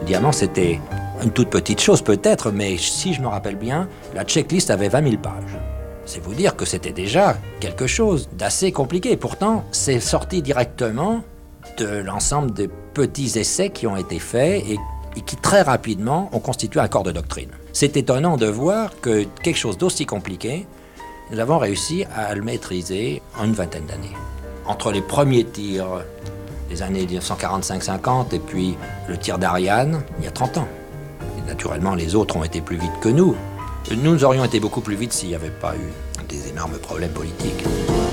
Diamant, c'était une toute petite chose peut-être, mais si je me rappelle bien, la checklist avait 20 000 pages. C'est vous dire que c'était déjà quelque chose d'assez compliqué. Pourtant, c'est sorti directement de l'ensemble des petits essais qui ont été faits et qui très rapidement ont constitué un corps de doctrine. C'est étonnant de voir que quelque chose d'aussi compliqué, nous avons réussi à le maîtriser en une vingtaine d'années. Entre les premiers tirs des années 1945-50 et puis le tir d'Ariane, il y a 30 ans. Et naturellement, les autres ont été plus vite que nous. Nous aurions été beaucoup plus vite s'il n'y avait pas eu des énormes problèmes politiques.